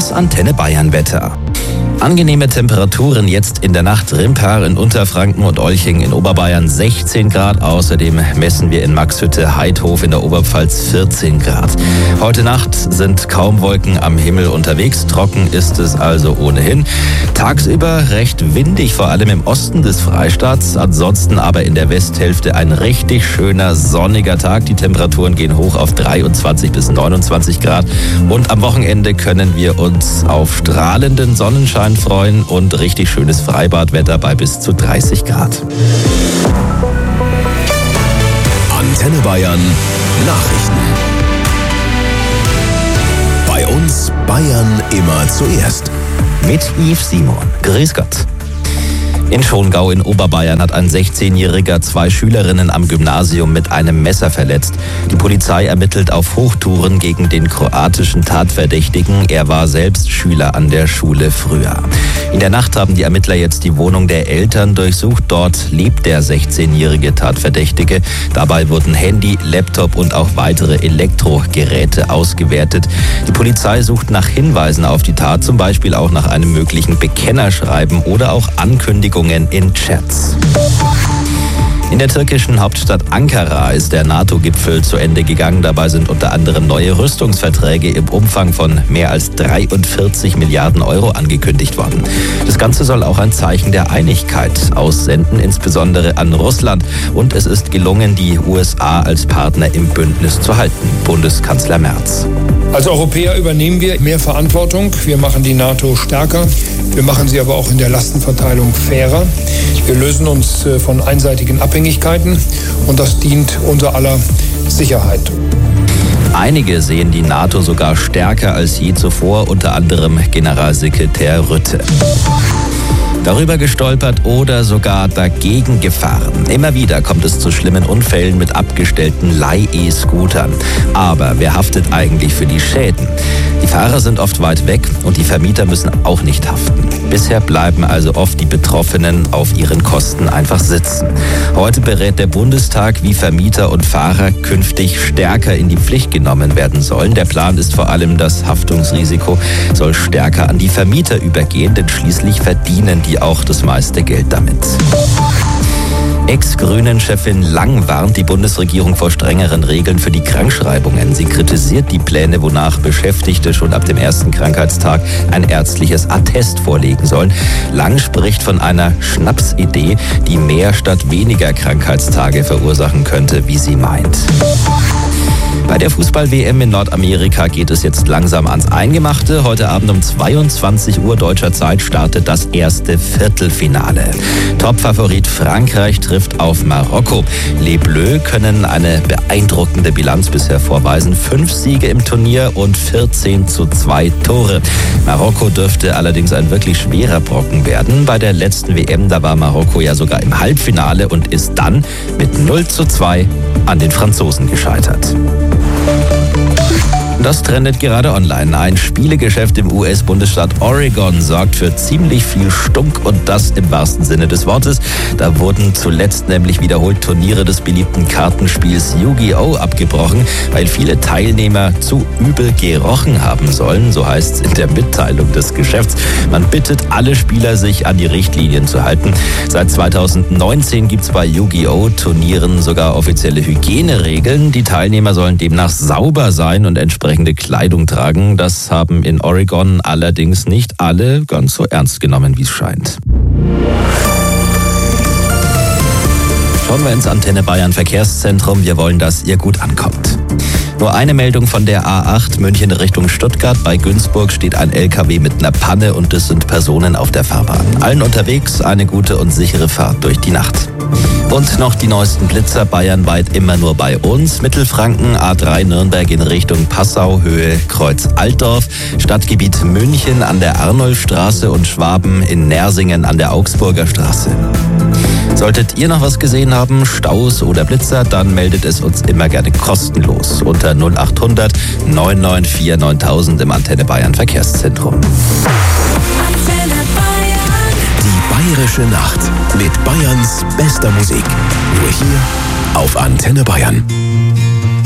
Das Antenne Bayern Wetter. Angenehme Temperaturen jetzt in der Nacht. Rimpar in Unterfranken und Olching in Oberbayern 16 Grad. Außerdem messen wir in Maxhütte Heidhof in der Oberpfalz 14 Grad. Heute Nacht sind kaum Wolken am Himmel unterwegs. Trocken ist es also ohnehin. Tagsüber recht windig, vor allem im Osten des Freistaats. Ansonsten aber in der Westhälfte ein richtig schöner sonniger Tag. Die Temperaturen gehen hoch auf 23 bis 29 Grad. Und am Wochenende können wir uns auf strahlenden Sonnenschein freuen und richtig schönes Freibadwetter bei bis zu 30 Grad. Antenne Bayern Nachrichten. Bei uns Bayern immer zuerst. Mit Yves Simon. Grüß Gott. In Schongau in Oberbayern hat ein 16-Jähriger 2 Schülerinnen am Gymnasium mit einem Messer verletzt. Die Polizei ermittelt auf Hochtouren gegen den kroatischen Tatverdächtigen. Er war selbst Schüler an der Schule früher. In der Nacht haben die Ermittler jetzt die Wohnung der Eltern durchsucht. Dort lebt der 16-jährige Tatverdächtige. Dabei wurden Handy, Laptop und auch weitere Elektrogeräte ausgewertet. Die Polizei sucht nach Hinweisen auf die Tat, zum Beispiel auch nach einem möglichen Bekennerschreiben oder auch Ankündigungen in Chats. In der türkischen Hauptstadt Ankara ist der NATO-Gipfel zu Ende gegangen. Dabei sind unter anderem neue Rüstungsverträge im Umfang von mehr als 43 Milliarden Euro angekündigt worden. Das Ganze soll auch ein Zeichen der Einigkeit aussenden, insbesondere an Russland. Und es ist gelungen, die USA als Partner im Bündnis zu halten. Bundeskanzler Merz. Als Europäer übernehmen wir mehr Verantwortung. Wir machen die NATO stärker. Wir machen sie aber auch in der Lastenverteilung fairer. Wir lösen uns von einseitigen Abhängigkeiten und das dient unser aller Sicherheit. Einige sehen die NATO sogar stärker als je zuvor, unter anderem Generalsekretär Rutte. Darüber gestolpert oder sogar dagegen gefahren. Immer wieder kommt es zu schlimmen Unfällen mit abgestellten Leih-E-Scootern. Aber wer haftet eigentlich für die Schäden? Die Fahrer sind oft weit weg und die Vermieter müssen auch nicht haften. Bisher bleiben also oft die Betroffenen auf ihren Kosten einfach sitzen. Heute berät der Bundestag, wie Vermieter und Fahrer künftig stärker in die Pflicht genommen werden sollen. Der Plan ist vor allem, das Haftungsrisiko soll stärker an die Vermieter übergehen, denn schließlich verdienen die auch das meiste Geld damit. Ex-Grünen-Chefin Lang warnt die Bundesregierung vor strengeren Regeln für die Krankschreibungen. Sie kritisiert die Pläne, wonach Beschäftigte schon ab dem ersten Krankheitstag ein ärztliches Attest vorlegen sollen. Lang spricht von einer Schnapsidee, die mehr statt weniger Krankheitstage verursachen könnte, wie sie meint. Bei der Fußball-WM in Nordamerika geht es jetzt langsam ans Eingemachte. Heute Abend um 22 Uhr deutscher Zeit startet das erste Viertelfinale. Topfavorit Frankreich trifft auf Marokko. Les Bleus können eine beeindruckende Bilanz bisher vorweisen. 5 Siege im Turnier und 14:2 Tore. Marokko dürfte allerdings ein wirklich schwerer Brocken werden. Bei der letzten WM, da war Marokko ja sogar im Halbfinale und ist dann mit 0:2 an den Franzosen gescheitert. Das trendet gerade online. Ein Spielegeschäft im US-Bundesstaat Oregon sorgt für ziemlich viel Stunk und das im wahrsten Sinne des Wortes. Da wurden zuletzt nämlich wiederholt Turniere des beliebten Kartenspiels Yu-Gi-Oh! Abgebrochen, weil viele Teilnehmer zu übel gerochen haben sollen. So heißt es in der Mitteilung des Geschäfts. Man bittet alle Spieler, sich an die Richtlinien zu halten. Seit 2019 gibt es bei Yu-Gi-Oh! Turnieren sogar offizielle Hygieneregeln. Die Teilnehmer sollen demnach sauber sein und entsprechende Kleidung tragen. Das haben in Oregon allerdings nicht alle ganz so ernst genommen, wie es scheint. Schauen wir ins Antenne Bayern Verkehrszentrum. Wir wollen, dass ihr gut ankommt. Nur eine Meldung von der A8 München Richtung Stuttgart. Bei Günzburg steht ein LKW mit einer Panne und es sind Personen auf der Fahrbahn. Allen unterwegs eine gute und sichere Fahrt durch die Nacht. Und noch die neuesten Blitzer bayernweit immer nur bei uns. Mittelfranken, A3 Nürnberg in Richtung Passau, Höhe Kreuz Altdorf. Stadtgebiet München an der Arnulfstraße und Schwaben in Nersingen an der Augsburger Straße. Solltet ihr noch was gesehen haben, Staus oder Blitzer, dann meldet es uns immer gerne kostenlos unter 0800 994 9000 im Antenne Bayern Verkehrszentrum. Die Bayerische Nacht mit Bayerns bester Musik. Nur hier auf Antenne Bayern.